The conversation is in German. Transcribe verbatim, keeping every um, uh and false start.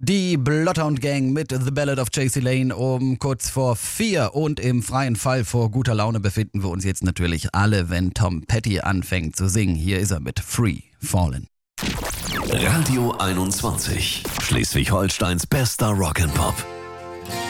Die Bloodhound Gang mit The Ballad of J C Lane um kurz vor vier und im freien Fall vor guter Laune befinden wir uns jetzt natürlich alle, wenn Tom Petty anfängt zu singen. Hier ist er mit Free Fallin'. Radio einundzwanzig, Schleswig-Holsteins bester Rock'n'Pop.